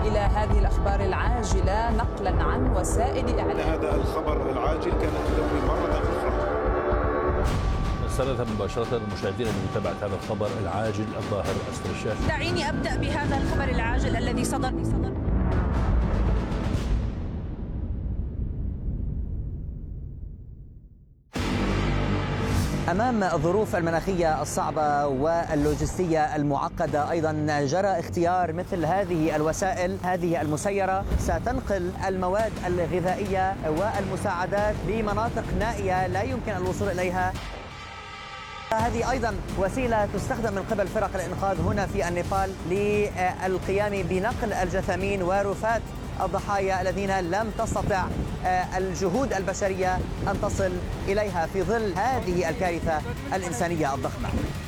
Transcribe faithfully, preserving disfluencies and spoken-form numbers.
إلى هذه الأخبار العاجلة نقلا عن وسائل إعلام. هذا الخبر العاجل كانت تدوي مرة أخرى. نستند مباشرة للمشاهدين لمتابعة هذا الخبر العاجل الظاهر أسفل الشاشة. دعيني أبدأ بهذا الخبر العاجل الذي صدر صدر أمام الظروف المناخية الصعبة واللوجستية المعقدة أيضا جرى اختيار مثل هذه الوسائل هذه المسيرة ستنقل المواد الغذائية والمساعدات لمناطق نائية لا يمكن الوصول إليها. هذه أيضا وسيلة تستخدم من قبل فرق الإنقاذ هنا في النيبال للقيام بنقل الجثامين ورفات الضحايا الذين لم تستطع الجهود البشرية أن تصل إليها في ظل هذه الكارثة الإنسانية الضخمة.